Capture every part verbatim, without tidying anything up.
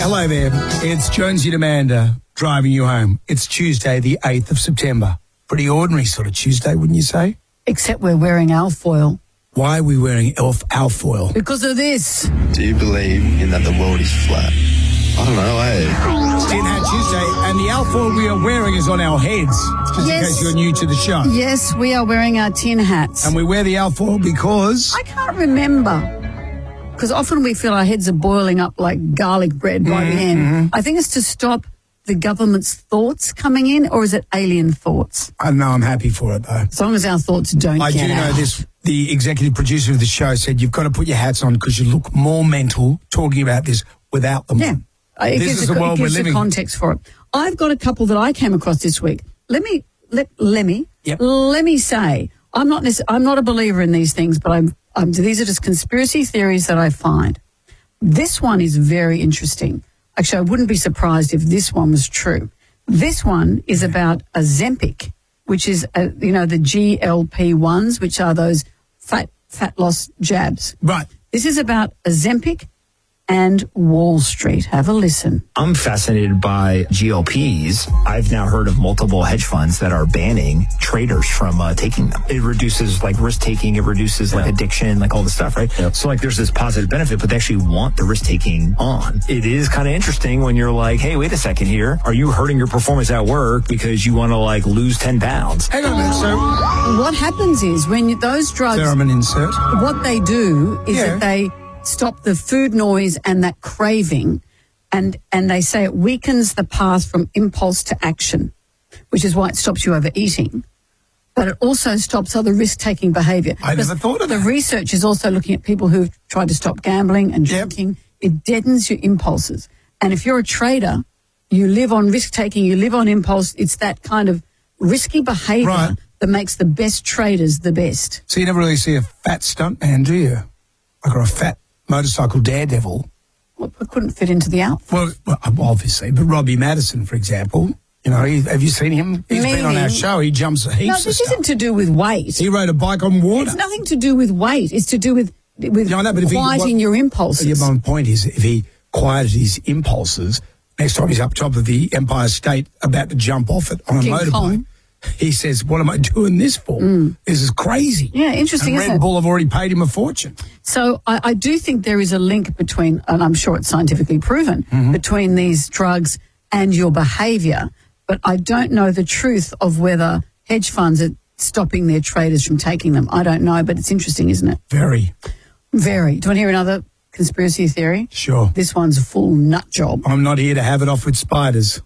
Hello there. It's Jonesy and Amanda driving you home. It's Tuesday, the eighth of September. Pretty ordinary sort of Tuesday, wouldn't you say? Except we're wearing alfoil. Why are we wearing elf alfoil? Because of this. Do you believe in that the world is flat? I don't know, eh? It's Tin Hat Tuesday, and the alfoil we are wearing is on our heads, just Yes. in case you're new to the show. Yes, we are wearing our tin hats. And we wear the alfoil because... I can't remember. Because often we feel our heads are boiling up like garlic bread by the end. I think it's to stop the government's thoughts coming in, or is it alien thoughts? I know, I'm happy for it, though. As long as our thoughts don't I get do know out. this. The executive producer of the show said you've got to put your hats on because you look more mental talking about this without them Yeah. on. Uh, It This gives is a, the world it we're gives living a in. context for it. I've got a couple that I came across this week. Let me let let me Yep. let me say I'm not necess- I'm not a believer in these things, but I'm, I'm these are just conspiracy theories that I find. This one is very interesting. Actually, I wouldn't be surprised if this one was true. This one is about Ozempic, which is uh you know the G L P ones, which are those fat fat loss jabs. Right. This is about Ozempic and Wall Street. Have a listen. I'm fascinated by G L Ps. I've now heard of multiple hedge funds that are banning traders from uh, taking them. It reduces like risk taking, it reduces like addiction, like all the stuff, right? Yep. So like there's this positive benefit, but they actually want the risk taking on. It is kind of interesting when you're like, hey, wait a second here. Are you hurting your performance at work because you want to like lose ten pounds? Hang on a minute. So, What happens is when you, those drugs, theremin insert. what they do is Yeah. that they stop the food noise and that craving, and and they say it weakens the path from impulse to action, which is why it stops you overeating. But it also stops other risk-taking behaviour. I never Because thought of the that. research is also looking at people who've tried to stop gambling and Yep. drinking. It deadens your impulses. And if you're a trader, you live on risk-taking, you live on impulse. It's that kind of risky behaviour Right. that makes the best traders the best. So you never really see a fat stuntman, do you? Like, or a fat motorcycle daredevil. Well, it couldn't fit into the outfit. Well, well, obviously, but Robbie Madison, for example, you know, he, have you seen him? He's been on our Maybe. show. He jumps heaps No, of this stuff. isn't to do with weight. He rode a bike on water. It's nothing to do with weight. It's to do with with Yeah, I know, but if he- quieting what- your impulses. Yeah, my point is, if he quieted his impulses, next time he's up top of the Empire State about to jump off it on a King motorbike, Kong. he says, what am I doing this for? This is crazy. Yeah, interesting, And isn't Red it? Bull have already paid him a fortune. So I, I do think there is a link between, and I'm sure it's scientifically proven, Mm-hmm. between these drugs and your behaviour. But I don't know the truth of whether hedge funds are stopping their traders from taking them. I don't know, but it's interesting, isn't it? Very. Very. Do you want to hear another conspiracy theory? Sure. This one's a full nut job. I'm not here to have it off with spiders.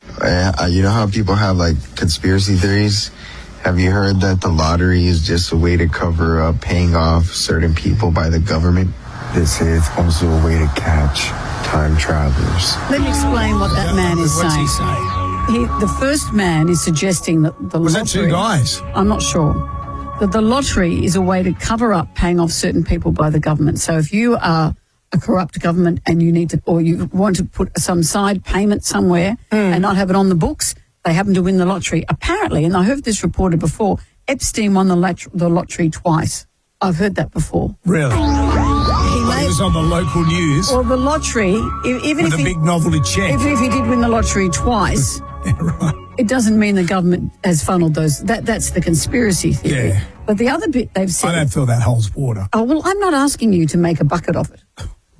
Uh, you know how people have like conspiracy theories? Have you heard that the lottery is just a way to cover up paying off certain people by the government? They say it's also a way to catch time travelers. Let me explain what that man is What's saying. he saying? He, the first man is suggesting that the Was lottery... that two guys? I'm not sure. That the lottery is a way to cover up paying off certain people by the government. So if you are a corrupt government and you need to, or you want to put some side payment somewhere and not have it on the books, they happen to win the lottery. Apparently, and I heard this reported before, Epstein won the, lat- the lottery twice. I've heard that before. Really? He Well, he made, was on the local news well, the lottery, e- even with if a he, big novelty check. even if he did win the lottery twice, Right. it doesn't mean the government has funneled those. That that's the conspiracy theory. Yeah. But the other bit they've I said. don't feel that holds water. Oh well, I'm not asking you to make a bucket of it.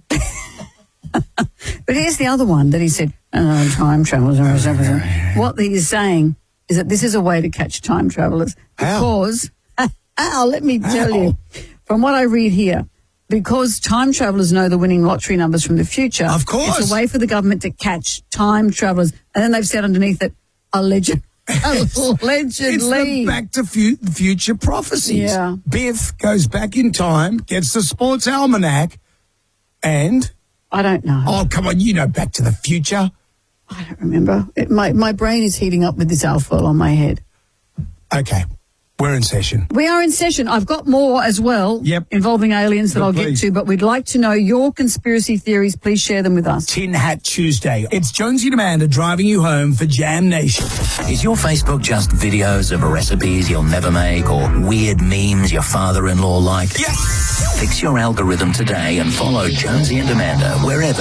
But here's the other one that he said. Uh, time travelers. What he is saying is that this is a way to catch time travelers How? because. How? Let me tell How? you, from what I read here. Because time travelers know the winning lottery numbers from the future. Of course. It's a way for the government to catch time travelers. And then they've said underneath it, alleged, allegedly. It's the Back to fu- the Future prophecies. Yeah. Biff goes back in time, gets the sports almanac, and, I don't know. oh, come on, you know Back to the Future. I don't remember. It, my, my brain is heating up with this alfoil on my head. Okay, we're in session. We are in session. I've got more as well Yep. involving aliens that But I'll please. get to, but we'd like to know your conspiracy theories. Please share them with us. Tin Hat Tuesday. It's Jonesy and Amanda driving you home for Jam Nation. Is your Facebook just videos of recipes you'll never make or weird memes your father-in-law liked? Yes! Fix your algorithm today and follow Jonesy and Amanda wherever